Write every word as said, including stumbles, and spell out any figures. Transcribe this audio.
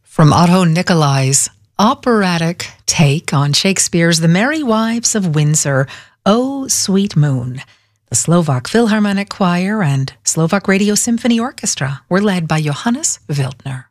From Otto Nicolai's operatic take on Shakespeare's The Merry Wives of Windsor, O Sweet Moon, the Slovak Philharmonic Choir and Slovak Radio Symphony Orchestra were led by Johannes Wildner.